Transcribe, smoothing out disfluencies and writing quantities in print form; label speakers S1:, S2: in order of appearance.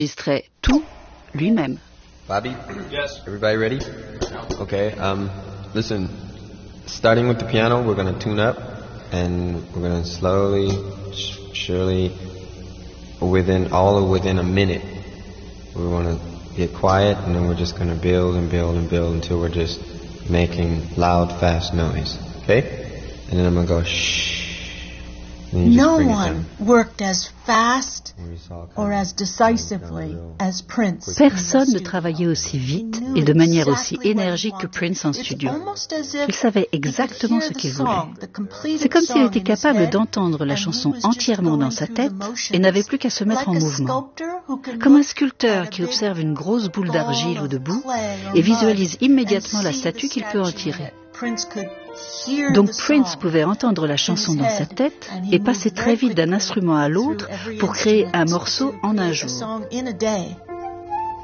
S1: enregistrait tout lui-même.
S2: Bobby?
S3: Yes.
S2: Everybody ready? Okay, listen, starting with the piano, we're going to tune up, and we're going to slowly, surely, within a minute, we want to get quiet, and then we're just going to build and build and build until we're just making loud, fast noise, okay? And then I'm going to go shh.
S4: No one worked as fast or as decisively as Prince.
S1: Personne ne travaillait aussi vite et de manière aussi énergique que Prince en studio. Il savait exactement ce qu'il voulait. C'est comme s'il était capable d'entendre la chanson entièrement dans sa tête et n'avait plus qu'à se mettre en mouvement. Comme un sculpteur qui observe une grosse boule d'argile ou de boue et visualise immédiatement la statue qu'il peut en tirer. Donc Prince pouvait entendre la chanson dans sa tête et passer très vite d'un instrument à l'autre pour créer un morceau en un jour.